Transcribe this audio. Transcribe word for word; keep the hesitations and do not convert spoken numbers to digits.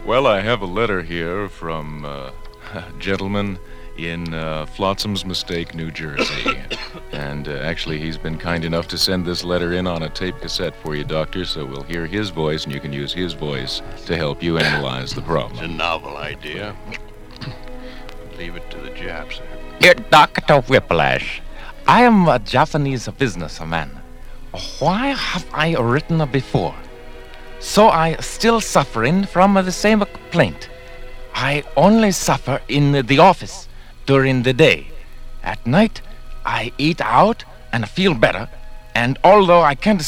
Well, I have a letter here from uh, a gentleman in uh, Flotsam's Mistake, New Jersey. And uh, actually, he's been kind enough to send this letter in on a tape cassette for you, Doctor, so we'll hear his voice, and you can use his voice to help you analyze the problem. It's a novel idea. Leave it to the Japs. Dear Doctor Whiplash, I am a Japanese businessman. Why have I written before? So I still suffering from the same complaint. I only suffer in the office during the day. At night, I eat out and feel better, and although I can't